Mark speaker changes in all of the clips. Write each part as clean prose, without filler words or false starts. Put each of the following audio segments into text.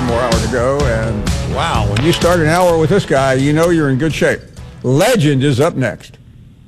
Speaker 1: more hour to go. And wow, when you start an hour with this guy, you know you're in good shape. Legend is up next.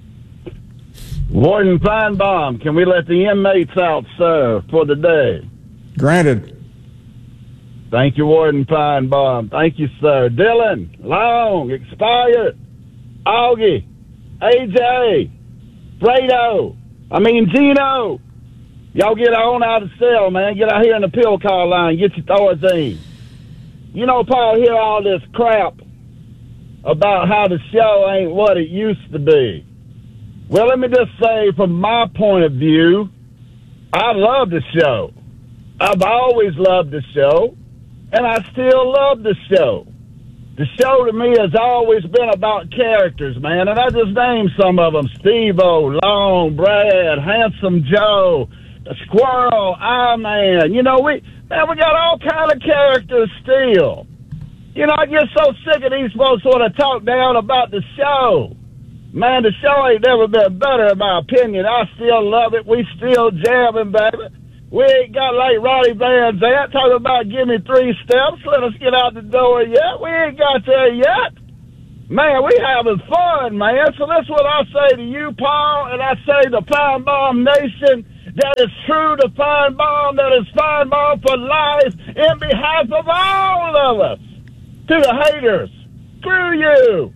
Speaker 2: Warden Feinbaum, can we let the inmates out, sir, for the day?
Speaker 1: Granted.
Speaker 2: Thank you, Warden Feinbaum. Thank you, sir. Dylan, Long, Expired, Augie, AJ, Fredo, Gino. Y'all get on out of the cell, man. Get out here in the pill call line. Get your Thorazine. You know, Paul, hear all this crap about how the show ain't what it used to be. Well, let me just say, from my point of view, I love the show. I've always loved the show, and I still love the show. The show to me has always been about characters, man, and I just named some of them. Steve-O, Long, Brad, Handsome Joe, Squirrel, I-Man. You know, we got all kind of characters still. You know, I get so sick of these folks want to talk down about the show. Man, the show ain't never been better, in my opinion. I still love it. We still jamming, baby. We ain't got like Ronnie Van Zant talking about give me 3 steps. Let us get out the door yet. We ain't got there yet. Man, we having fun, man. So that's what I say to you, Paul, and I say to Feinbaum Nation, that is true to Feinbaum, that is Feinbaum for life in behalf of all of us. To the haters, screw you.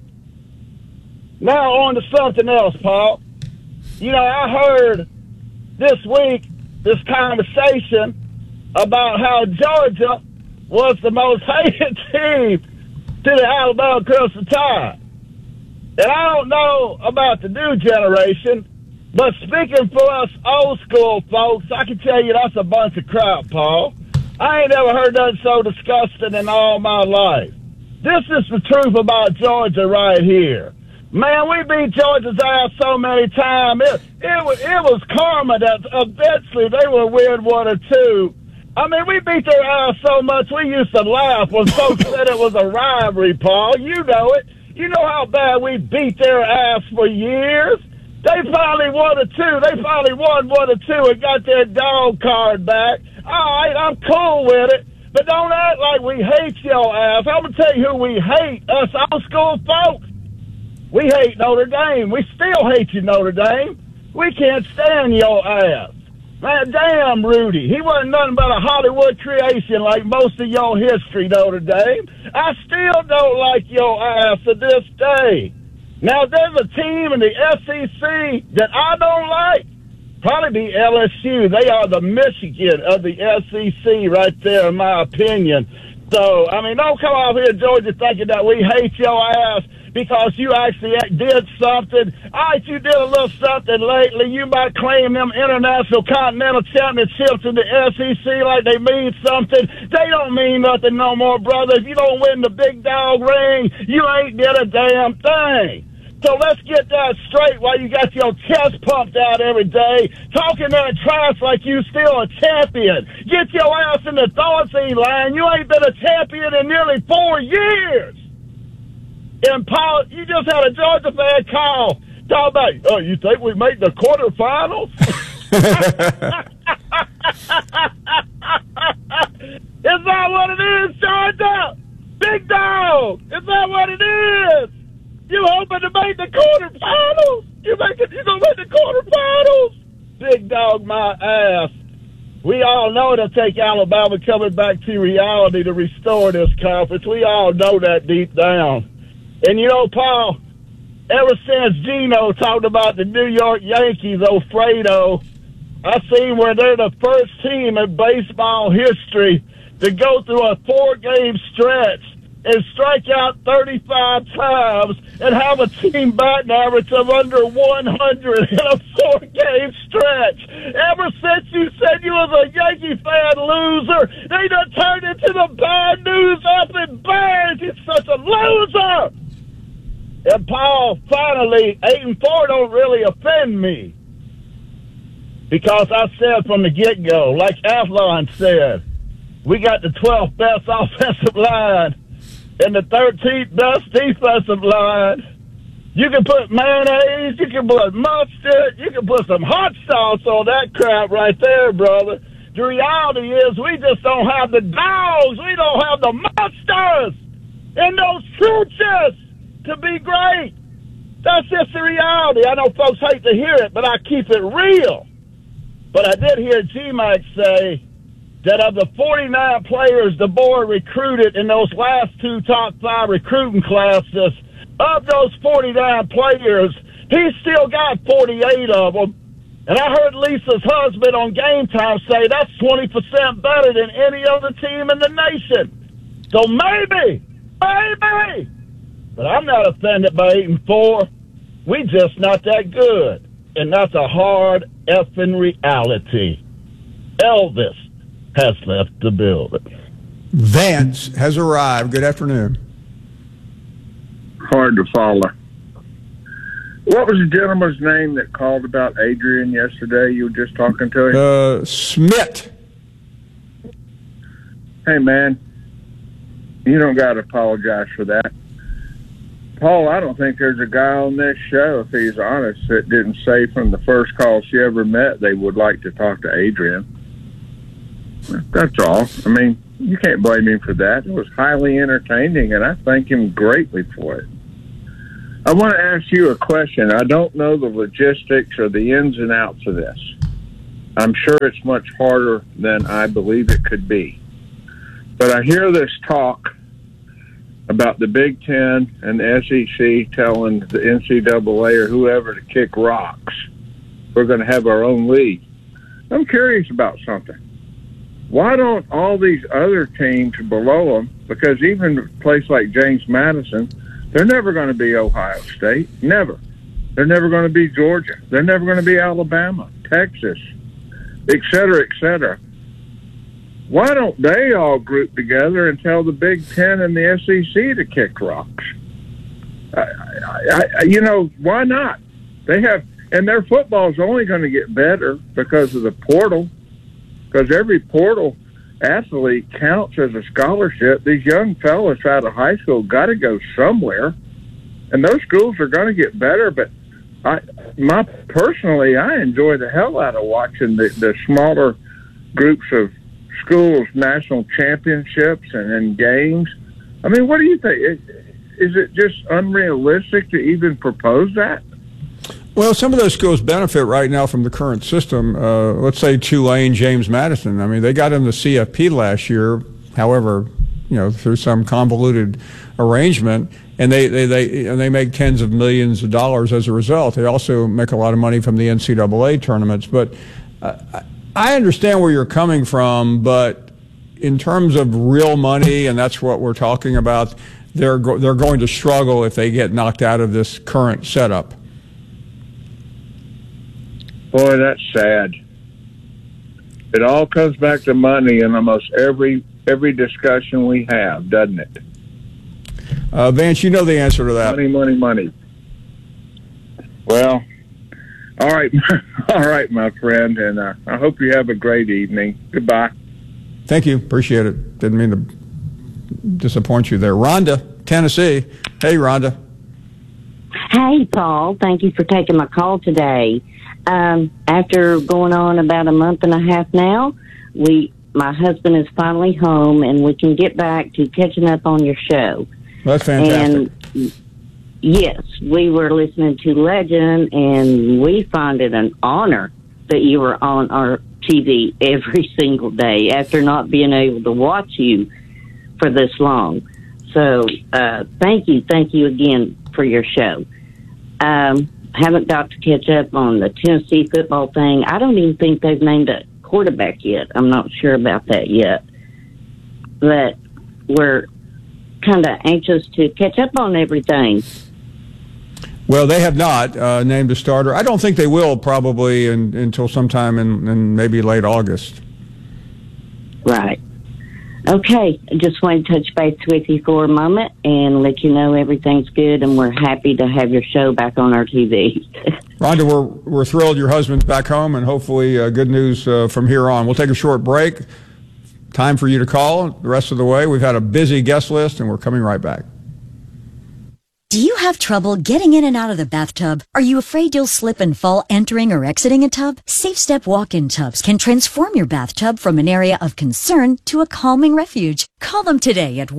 Speaker 2: Now on to something else, Paul. You know, I heard this week this conversation about how Georgia was the most hated team to the Alabama Crimson Tide. And I don't know about the new generation, but speaking for us old school folks, I can tell you that's a bunch of crap, Paul. I ain't never heard nothing so disgusting in all my life. This is the truth about Georgia right here. Man, we beat Georgia's ass so many times. It was karma that eventually they would win 1 or 2. I mean, we beat their ass so much we used to laugh when folks said it was a rivalry, Paul. You know it. You know how bad we beat their ass for years. They finally won 1 or 2. They finally won 1 or 2 and got their dog card back. All right, I'm cool with it. But don't act like we hate your ass. I'm going to tell you who we hate, us old school folks. We hate Notre Dame. We still hate you, Notre Dame. We can't stand your ass. Man, damn Rudy. He wasn't nothing but a Hollywood creation like most of your history, Notre Dame. I still don't like your ass to this day. Now, there's a team in the SEC that I don't like. Probably be LSU. They are the Michigan of the SEC right there, in my opinion. So, I mean, don't come off here, Georgia, thinking that we hate your ass because you actually did something. All right, you did a little something lately. You might claim them international continental championships in the SEC like they mean something. They don't mean nothing no more, brother. If you don't win the big dog ring, you ain't did a damn thing. So let's get that straight while you got your chest pumped out every day, talking that trash like you still a champion. Get your ass in the Thorazine line. You ain't been a champion in nearly 4 years. And, Paul, you just had a Georgia fan call. Talk about, oh, you think we make the quarterfinals? Is that what it is, Georgia? Big dog. Is that what it is? You hoping to make the quarterfinals? You gonna make the quarterfinals? Big dog, my ass. We all know it'll take Alabama coming back to reality to restore this conference. We all know that deep down. And you know, Paul, ever since Gino talked about the New York Yankees, Fredo, I seen where they're the first team in baseball history to go through a 4-game stretch and strike out 35 times and have a team batting average of under 100 in a 4-game stretch. Ever since you said you was a Yankee fan loser, they done turned into the bad news up in Bears. You're such a loser. And Paul, finally, 8-4 don't really offend me. Because I said from the get-go, like Athlon said, we got the 12th best offensive line and the 13th best defensive line. You can put mayonnaise, you can put mustard, you can put some hot sauce on that crap right there, brother. The reality is we just don't have the dogs. We don't have the monsters in those trenches to be great. That's just the reality. I know folks hate to hear it, but I keep it real. But I did hear G-Mac say that of the 49 players the board recruited in those last two top 5 recruiting classes, of those 49 players, he's still got 48 of them. And I heard Lisa's husband on Game Time say that's 20% better than any other team in the nation. So maybe, but I'm not offended by 8-4. We just not that good. And that's a hard effing reality. Elvis has left the building.
Speaker 1: Vance has arrived. Good afternoon.
Speaker 3: Hard to follow. What was the gentleman's name that called about Adrian yesterday? You were just talking to him?
Speaker 1: Smith.
Speaker 3: Hey, man, you don't got to apologize for that. Paul, I don't think there's a guy on this show, if he's honest, that didn't say from the first call she ever met they would like to talk to Adrian. That's all. I mean, you can't blame him for that. It was highly entertaining, and I thank him greatly for it. I want to ask you a question. I don't know the logistics or the ins and outs of this. I'm sure it's much harder than I believe it could be. But I hear this talk about the Big Ten and the SEC telling the NCAA or whoever to kick rocks. We're going to have our own league. I'm curious about something. Why don't all these other teams below them, because even a place like James Madison, they're never going to be Ohio State. Never. They're never going to be Georgia. They're never going to be Alabama, Texas, et cetera, et cetera. Why don't they all group together and tell the Big Ten and the SEC to kick rocks? Why not? They have, and their football is only going to get better because of the portal, because every portal athlete counts as a scholarship. These young fellas out of high school got to go somewhere, and those schools are going to get better. But personally, I enjoy the hell out of watching the smaller groups of schools' national championships and games. I mean, what do you think? Is it just unrealistic to even propose that?
Speaker 1: Well, some of those schools benefit right now from the current system. Let's say Tulane, James Madison. I mean, they got in the CFP last year. However, through some convoluted arrangement, and they make tens of millions of dollars as a result. They also make a lot of money from the NCAA tournaments. But I understand where you're coming from. But in terms of real money, and that's what we're talking about, they're going to struggle if they get knocked out of this current setup.
Speaker 3: Boy, that's sad. It all comes back to money in almost every discussion we have, doesn't it?
Speaker 1: Vance, you know the answer to that.
Speaker 3: Money. Well, all right, my friend, and I hope you have a great evening. Goodbye.
Speaker 1: Thank you. Appreciate it. Didn't mean to disappoint you there. Rhonda, Tennessee. Hey, Rhonda.
Speaker 4: Hey, Paul. Thank you for taking my call today. After going on about a month and a half now, my husband is finally home, and we can get back to catching up on your show.
Speaker 1: That's fantastic.
Speaker 4: And yes, we were listening to Legend, and we find it an honor that you were on our TV every single day after not being able to watch you for this long. So thank you again for your show. Haven't got to catch up on the Tennessee football thing. I don't even think they've named a quarterback yet. I'm not sure about that yet. But we're kind of anxious to catch up on everything.
Speaker 1: Well, they have not named a starter. I don't think they will probably until sometime in maybe late August.
Speaker 4: Right. Okay, I just want to touch base with you for a moment and let you know everything's good, and we're happy to have your show back on our TV.
Speaker 1: Rhonda, we're thrilled your husband's back home, and hopefully good news from here on. We'll take a short break. Time for you to call the rest of the way. We've had a busy guest list, and we're coming right back.
Speaker 5: Do you have trouble getting in and out of the bathtub? Are you afraid you'll slip and fall entering or exiting a tub? Safe Step walk-in tubs can transform your bathtub from an area of concern to a calming refuge. Call them today at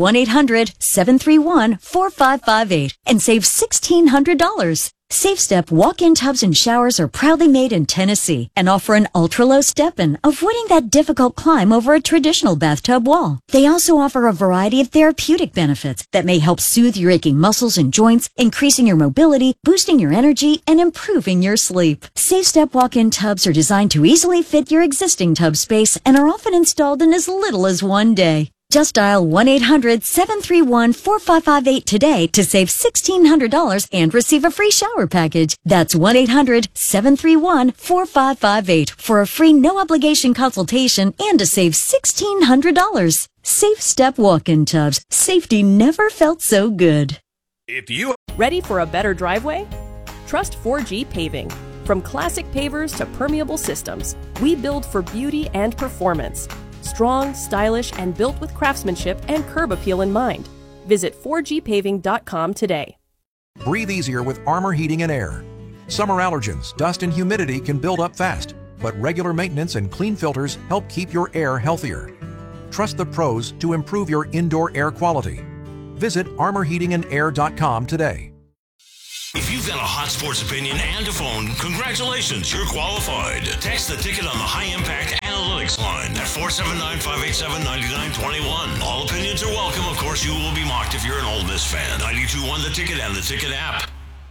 Speaker 5: 1-800-731-4558 and save $1,600. Safe Step walk-in tubs and showers are proudly made in Tennessee and offer an ultra-low step-in, avoiding that difficult climb over a traditional bathtub wall. They also offer a variety of therapeutic benefits that may help soothe your aching muscles and joints, increasing your mobility, boosting your energy, and improving your sleep. Safe Step walk-in tubs are designed to easily fit your existing tub space and are often installed in as little as one day. Just dial 1-800-731-4558 today to save $1,600 and receive a free shower package. That's 1-800-731-4558 for a free no-obligation consultation and to save $1,600. Safe Step walk-in tubs. Safety never felt so good.
Speaker 6: If you
Speaker 7: ready for a better driveway? Trust 4G Paving. From classic pavers to permeable systems, we build for beauty and performance. Strong, stylish, and built with craftsmanship and curb appeal in mind. Visit 4gpaving.com today.
Speaker 8: Breathe easier with Armor Heating and Air. Summer allergens, dust, and humidity can build up fast, but regular maintenance and clean filters help keep your air healthier. Trust the pros to improve your indoor air quality. Visit armorheatingandair.com today.
Speaker 6: If you've got a hot sports opinion and a phone, congratulations, you're qualified. Text the ticket on the High Impact Analytics line at 479-587-9921. All opinions are welcome. Of course, you will be mocked if you're an Ole Miss fan. 92.1 The Ticket and the Ticket app.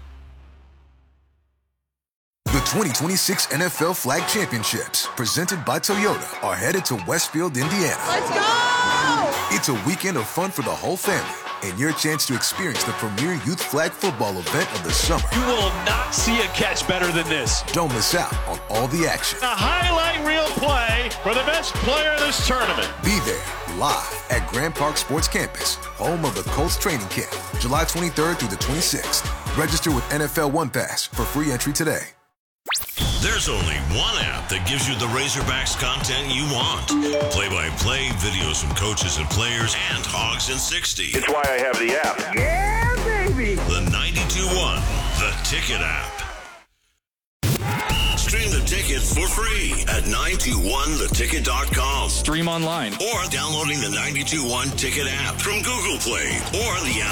Speaker 9: The 2026 NFL Flag Championships, presented by Toyota, are headed to Westfield, Indiana.
Speaker 10: Let's go!
Speaker 9: It's a weekend of fun for the whole family, and your chance to experience the premier youth flag football event of the summer.
Speaker 10: You will not see a catch better than this.
Speaker 9: Don't miss out on all the action.
Speaker 10: A highlight reel play for the best player of this tournament.
Speaker 9: Be there, live at Grand Park Sports Campus, home of the Colts training camp, July 23rd through the 26th. Register with NFL One Pass for free entry today.
Speaker 6: There's only one app that gives you the Razorbacks content you want. Play-by-play, videos from coaches and players, and Hogs in 60.
Speaker 11: It's why I have the app.
Speaker 10: Yeah, baby!
Speaker 6: The 92.1 The Ticket app. Stream The Ticket for free at 921theticket.com.
Speaker 11: Stream online.
Speaker 6: Or downloading the 92.1 Ticket app from Google Play or the App